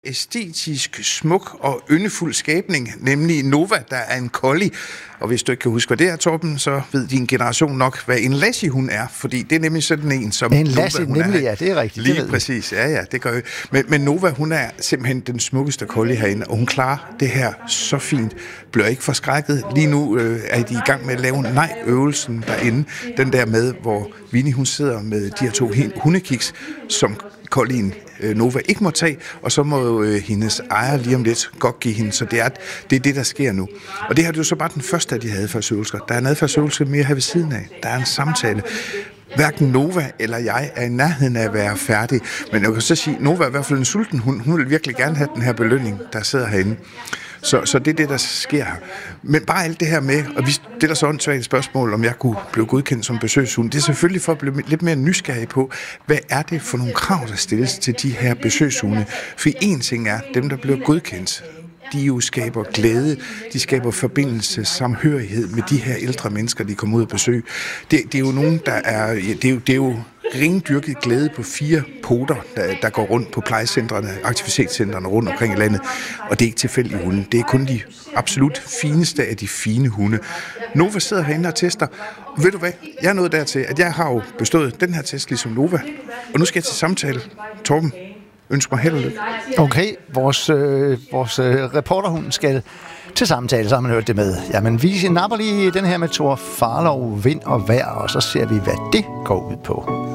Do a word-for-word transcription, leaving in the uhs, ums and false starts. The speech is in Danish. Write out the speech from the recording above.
æstetisk, smuk og yndefuld skabning, nemlig Nova, der er en collie. Og hvis du ikke kan huske, hvad det er, Torben, så ved din generation nok, hvad en lassie hun er, fordi det er nemlig sådan en, som en lassie, nemlig, ja, det er rigtigt. Lige præcis, ja, ja, det gør vi. Men, men Nova, hun er simpelthen den smukkeste collie herinde, og hun klarer det her så fint. Bliver ikke forskrækket. Lige nu øh, er de i gang med at lave nej-øvelsen derinde. Den der med, hvor Winnie, hun sidder med de her to hundekiks, som collien øh, Nova ikke må tage, og så må øh, hendes ejer lige om lidt godt give hende. Så det er, det er det, der sker nu. Og det her det er jo så bare den første, de havde adfærdsøvelser. Der er en adfærdsøvelse mere her ved siden af. Der er en samtale. Hverken Nova eller jeg er i nærheden af at være færdig. Men jeg kan så sige, Nova er i hvert fald en sulten hund. Hun vil virkelig gerne have den her belønning, der sidder herinde. Så, så det er det, der sker her. Men bare alt det her med, og vi stiller så et spørgsmål, om jeg kunne blive godkendt som besøgshund, det er selvfølgelig for at blive lidt mere nysgerrig på, hvad er det for nogle krav, der stilles til de her besøgshunde? For en ting er, dem der bliver godkendt, de jo skaber glæde, de skaber forbindelse, samhørighed med de her ældre mennesker, de kommer ud og besøge. Det, det er jo nogen, der er, det er jo, det er jo ringdyrket glæde på fire poter, der, der går rundt på plejecentrene, aktivitetscentrene rundt omkring i landet. Og det er ikke tilfældige hunde. Det er kun de absolut fineste af de fine hunde. Nova sidder herinde og tester. Og ved du hvad? Jeg er nået dertil, at jeg har jo bestået den her test ligesom Nova. Og nu skal jeg til samtale. Torben, ønsker mig held og lykke. Okay, vores, øh, vores øh, reporterhund skal til samtale, så har man hørt det med. Jamen, vi napper lige den her med Thor Farlov, vind og vejr, og så ser vi, hvad det går ud på.